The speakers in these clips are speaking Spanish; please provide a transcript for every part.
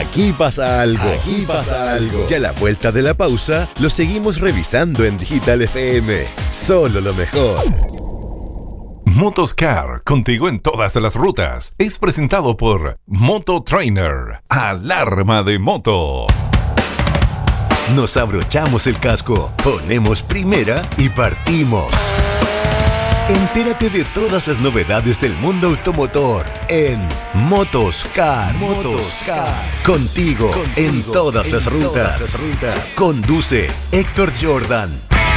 Aquí pasa algo. Aquí pasa algo. Y a la vuelta de la pausa, lo seguimos revisando en Digital FM. Solo lo mejor. Motoscar, contigo en todas las rutas. Es presentado por Moto Trainer. Alarma de moto. Nos abrochamos el casco, ponemos primera y partimos. Entérate de todas las novedades del mundo automotor en Motoscar. Contigo en todas las rutas. Conduce Héctor Jordan.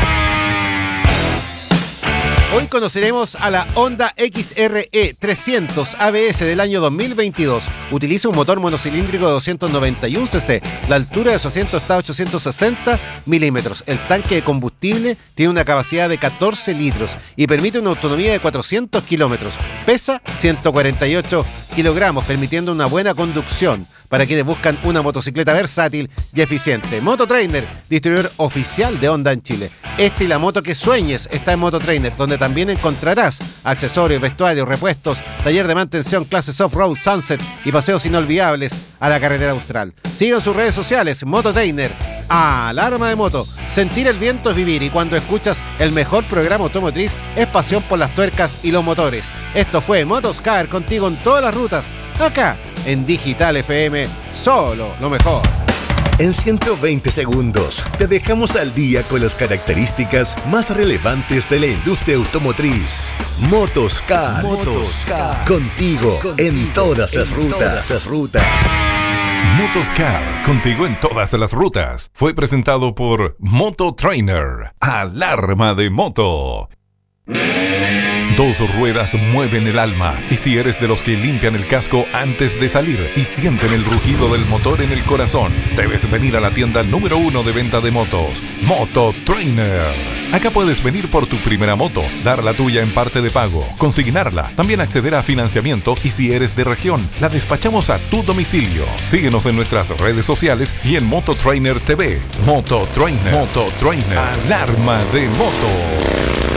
Hoy conoceremos a la Honda XR-E 300 ABS del año 2022. Utiliza un motor monocilíndrico de 291 cc. La altura de su asiento está a 860 milímetros. El tanque de combustible tiene una capacidad de 14 litros y permite una autonomía de 400 kilómetros. Pesa 148 kilogramos, permitiendo una buena conducción para quienes buscan una motocicleta versátil y eficiente. Moto Trainer, distribuidor oficial de Honda en Chile. Esta y la moto que sueñes está en Moto Trainer, donde también encontrarás accesorios, vestuarios, repuestos, taller de mantención, clases off-road, sunset y paseos inolvidables a la carretera austral. Sigan sus redes sociales, Moto Trainer. Alarma de moto. Sentir el viento es vivir, y cuando escuchas el mejor programa automotriz es pasión por las tuercas y los motores. Esto fue Motoscar, contigo en todas las rutas, acá en Digital FM, solo lo mejor. En 120 segundos te dejamos al día con las características más relevantes de la industria automotriz. Motoscar. Contigo en todas las rutas. Motoscar, contigo en todas las rutas. Fue presentado por Moto Trainer. Alarma de moto. Dos ruedas mueven el alma, y si eres de los que limpian el casco antes de salir y sienten el rugido del motor en el corazón, debes venir a la tienda número 1 de venta de motos, Moto Trainer. Acá puedes venir por tu primera moto, dar la tuya en parte de pago, consignarla, también acceder a financiamiento, y si eres de región, la despachamos a tu domicilio. Síguenos en nuestras redes sociales y en Moto Trainer TV. Moto Trainer. Alarma de moto.